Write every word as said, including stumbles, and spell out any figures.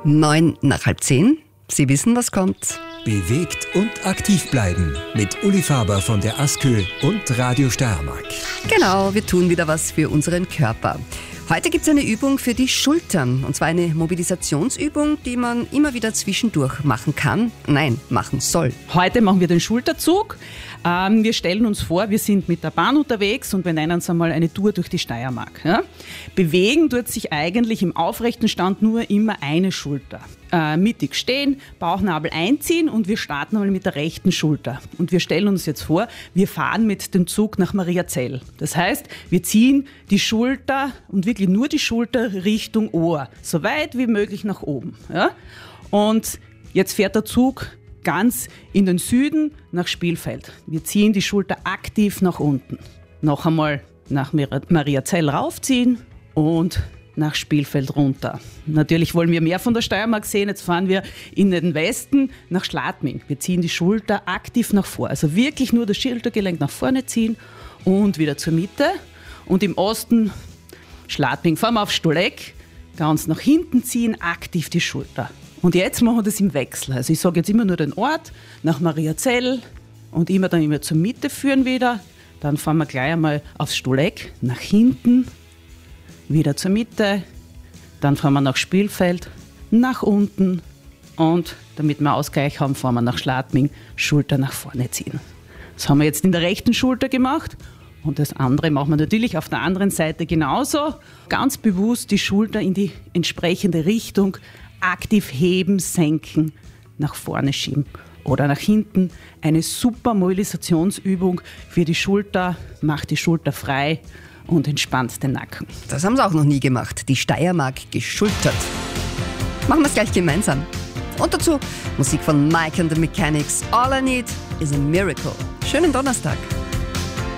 Neun nach halb zehn. Sie wissen, was kommt. Bewegt und aktiv bleiben mit Uli Faber von der Askö und Radio Steiermark. Genau, wir tun wieder was für unseren Körper. Heute gibt es eine Übung für die Schultern. Und zwar eine Mobilisationsübung, die man immer wieder zwischendurch machen kann. Nein, machen soll. Heute machen wir den Schulterzug. Ähm, wir stellen uns vor, wir sind mit der Bahn unterwegs und wir nennen es einmal eine Tour durch die Steiermark. Ja? Bewegen tut sich eigentlich im aufrechten Stand nur immer eine Schulter. Äh, mittig stehen, Bauchnabel einziehen und wir starten mal mit der rechten Schulter. Und wir stellen uns jetzt vor, wir fahren mit dem Zug nach Mariazell. Das heißt, wir ziehen die Schulter und wirklich nur die Schulter Richtung Ohr, so weit wie möglich nach oben. Ja? Und jetzt fährt der Zug ganz in den Süden nach Spielfeld. Wir ziehen die Schulter aktiv nach unten. Noch einmal nach Mariazell raufziehen und nach Spielfeld runter. Natürlich wollen wir mehr von der Steiermark sehen. Jetzt fahren wir in den Westen nach Schladming. Wir ziehen die Schulter aktiv nach vor. Also wirklich nur das Schultergelenk nach vorne ziehen und wieder zur Mitte. Und im Osten Schladming, fahren wir auf Stolleck, ganz nach hinten ziehen, aktiv die Schulter. Und jetzt machen wir das im Wechsel. Also ich sage jetzt immer nur den Ort, nach Mariazell und immer dann immer zur Mitte führen wieder. Dann fahren wir gleich einmal aufs Stolleck, nach hinten, wieder zur Mitte. Dann fahren wir nach Spielfeld, nach unten und damit wir Ausgleich haben, fahren wir nach Schladming, Schulter nach vorne ziehen. Das haben wir jetzt in der rechten Schulter gemacht. Und das andere machen wir natürlich auf der anderen Seite genauso. Ganz bewusst die Schulter in die entsprechende Richtung aktiv heben, senken, nach vorne schieben oder nach hinten. Eine super Mobilisationsübung für die Schulter, macht die Schulter frei und entspannt den Nacken. Das haben sie auch noch nie gemacht, die Steiermark geschultert. Machen wir es gleich gemeinsam. Und dazu Musik von Mike and the Mechanics. All I Need is a Miracle. Schönen Donnerstag.